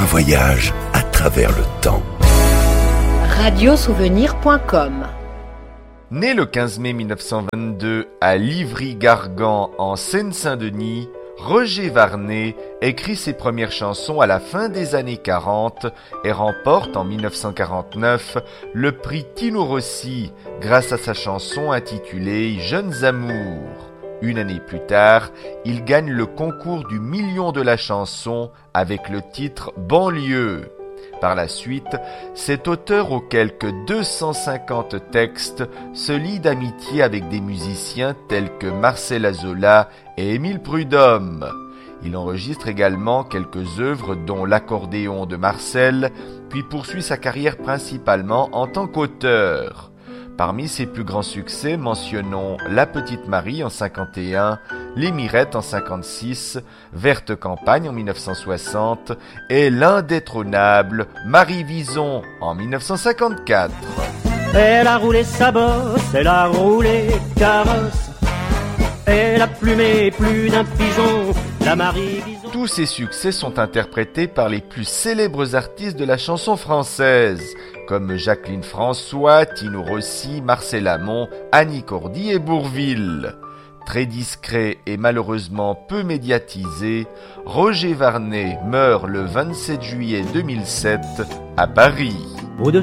voyage à travers le temps. Radiosouvenir.com. Né le 15 mai 1922 à Livry-Gargan en Seine-Saint-Denis, Roger Varnet écrit ses premières chansons à la fin des années 40 et remporte en 1949 le prix Tino Rossi grâce à sa chanson intitulée Jeunes Amours. Une année plus tard, il gagne le concours du million de la chanson avec le titre Banlieue. Par la suite, cet auteur aux quelques 250 textes se lie d'amitié avec des musiciens tels que Marcel Azola et Émile Prudhomme. Il enregistre également quelques œuvres dont l'accordéon de Marcel, puis poursuit sa carrière principalement en tant qu'auteur. Parmi ses plus grands succès, mentionnons La Petite Marie en 51, Les Mirettes en 56, Verte Campagne en 1960 et l'indétrônable Marie Vison en 1954. Elle a roulé sa bosse, elle a roulé carrosse, elle a plumé plus d'un pigeon, la Marie Vison. Tous ces succès sont interprétés par les plus célèbres artistes de la chanson française, comme Jacqueline François, Tino Rossi, Marcel Amont, Annie Cordy et Bourvil. Très discret et malheureusement peu médiatisé, Roger Varnet meurt le 27 juillet 2007 à Paris.